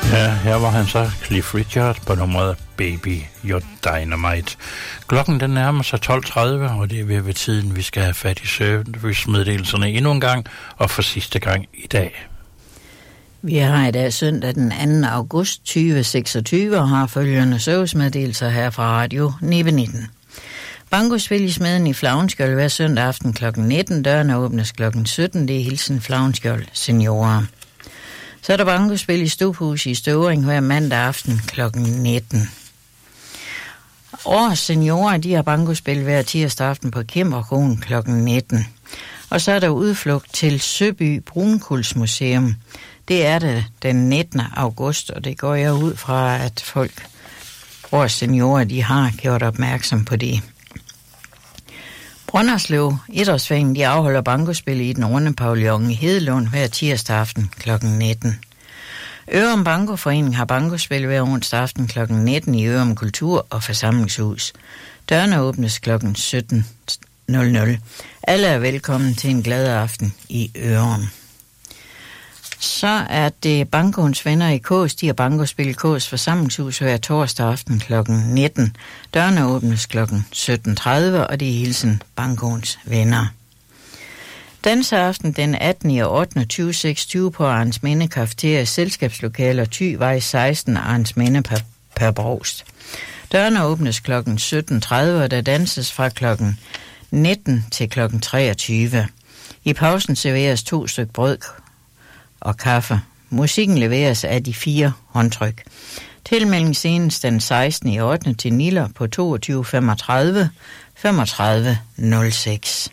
Ja, her var han så, Cliff Richard, på nummeret Baby You're Dynamite. Klokken den nærmer sig 12.30, og det er ved tiden, vi skal have fat i servicemeddelelserne endnu en gang, og for sidste gang i dag. Vi har i dag søndag den 2. august 2026 og har følgende servicemeddelelser her fra Radio 19. Bankospil i Smeden i Flavnskjold hver søndag aften kl. 19. Dørene åbnes kl. 17. Det er hilsen Flavnskjold Seniorer. Så er der bankospil i Stubhus i Støvring hver mandag aften kl. 19. Årets seniorer, de har bankospil hver tirsdag aften på Kimmerkronen kl. 19. Og så er der udflugt til Søby Brunkulsmuseum. Det er det den 19. august, og det går jeg ud fra, at folk, årets seniorer, de har gjort opmærksom på det. Brønderslev Idrætsforening, de afholder bankospil i den runde pavillon i Hedelund hver tirsdag aften kl. 19. Ørum Bankoforening har bankospil hver onsdag aften kl. 19 i Ørum Kultur- og Forsamlingshus. Dørene åbnes kl. 17.00. Alle er velkommen til en glad aften i Ørum. Så er det Bankoens venner i Kås. De har bankospil i Kås Forsamlingshus hver torsdag aften kl. 19. Dørene åbnes kl. 17.30, og det er hilsen Bankoens venner. Danseaften den 18. og 8. 2026 på Arnsminde Cafeteria Selskabslokaler Thyvej 16 Arnsminde per Brovst. Dørene åbnes kl. 17.30, og der danses fra kl. 19 til kl. 23. I pausen serveres 2 stykker brød og kaffe. Musikken leveres af de 4 håndtryk. Tilmelding senest den 16. i 8. til Niller på 22 35 35 06.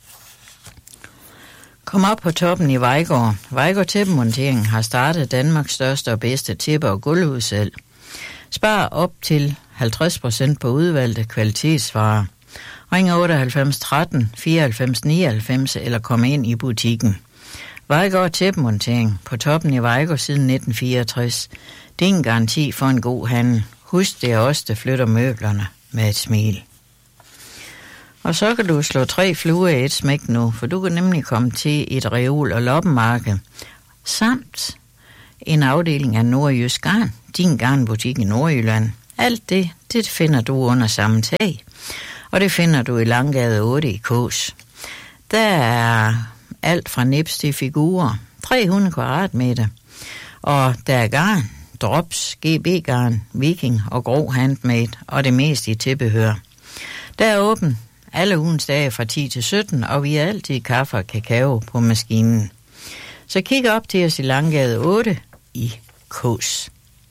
Kom op på toppen i Vejgaard. Vejgaard Tæppemontering har startet Danmarks største og bedste tæppe- og gulvudsalg. Spar op til 50% på udvalgte kvalitetsvarer. Ring 98 13 94 99 eller kom ind i butikken. Vejgaard Tæppemontering på toppen i Vejgaard siden 1964. Det er en garanti for en god handel. Husk, det er os, der flytter møblerne med et smil. Og så kan du slå 3 fluer i et smæk nu, for du kan nemlig komme til et reol- og loppemarked, samt en afdeling af Nordjysk Garn, din garnbutik i Nordjylland. Alt det finder du under samme tag, og det finder du i Langgade 8 i Kås. Der er alt fra nips til figurer, 300 kvadratmeter, og der er garn, drops, GB-garn, viking og grå handmade, og det meste i tilbehør. Der er åben alle ugens dage fra 10 til 17, og vi har altid kaffe og kakao på maskinen. Så kig op til os i Langgade 8 i Kås.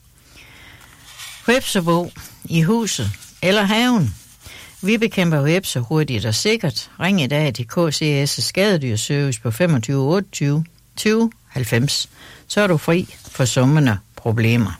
Hvepsebo i huset eller haven. Vi bekæmper hvepse hurtigt og sikkert. Ring i dag til KCS Skadedyrservice på 25 28 20 90. Så er du fri for summende problemer.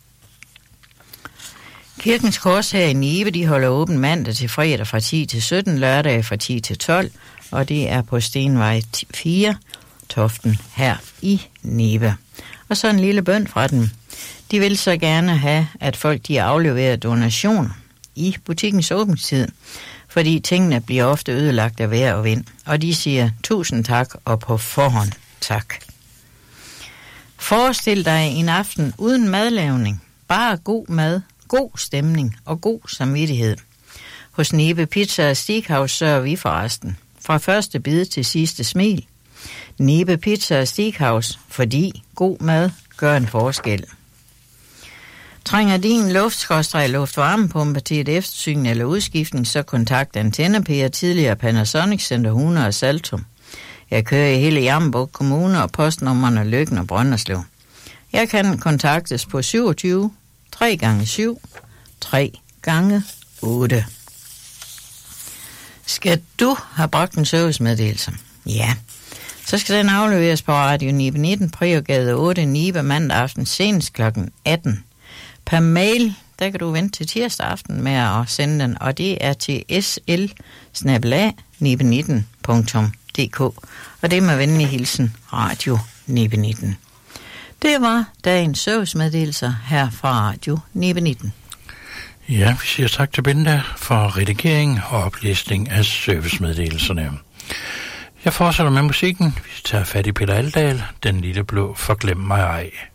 Kirkens Kors her i Nibe, de holder åben mandag til fredag fra 10 til 17, lørdag fra 10 til 12, og det er på Stenvej 4, Toften her i Nibe. Og så en lille bøn fra dem. De vil så gerne have, at folk de afleverer donationer i butikkens åbningstid, fordi tingene bliver ofte ødelagt af vejr og vind. Og de siger 1000 tak og på forhånd tak. Forestil dig en aften uden madlavning, bare god mad, god stemning og god samvittighed. Hos Nibe Pizza og Steakhouse sørger vi for resten. Fra første bid til sidste smil. Nibe Pizza og Steakhouse, fordi god mad gør en forskel. Trænger din luftvarmepumpe til et eftersyn eller udskiftning, så kontakt Antenne-Per, tidligere Panasonic Center 100 og Saltum. Jeg kører i hele Jammerbugt Kommune og postnummerne Løkken og Brønderslev. Jeg kan kontaktes på 27 3x7 3x8. Skal du have bragt en servicemeddelelse? Ja. Så skal den afleveres på Radio Nibe 19, Priorgade 8, Nibe, mandag aften, senest kl. 18. Per mail, der kan du vente til tirsdag aften med at sende den, og det er til sl@nibe19.dk, og det er med venlig hilsen Radio Nibe 19. Det var dagens servicemeddelelser her fra Radio Nibe 19. Ja, vi siger tak til Binda for redigering og oplæsning af servicemeddelelserne. Jeg fortsætter med musikken. Vi tager fat i Peter Aldal, Den lille blå forglem mig ej.